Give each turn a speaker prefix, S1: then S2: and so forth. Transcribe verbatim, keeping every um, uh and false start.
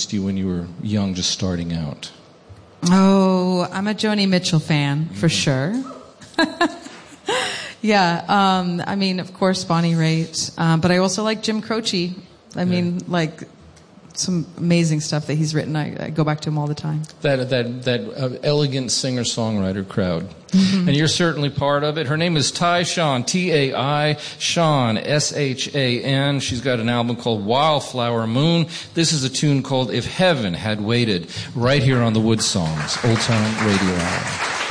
S1: influenced you when you were young, just starting out?
S2: Oh, I'm a Joni Mitchell fan, for sure. yeah, um, I mean, of course, Bonnie Raitt. Um, but I also like Jim Croce. I mean, like, some amazing stuff that he's written. I, I go back to him all the time.
S1: That that that uh, elegant singer-songwriter crowd. Mm-hmm. And you're certainly part of it. Her name is Tai Shan, T A I, Shan, S H A N. She's got an album called Wildflower Moon. This is a tune called If Heaven Had Waited, right here on the Wood Songs, Old Time Radio Hour.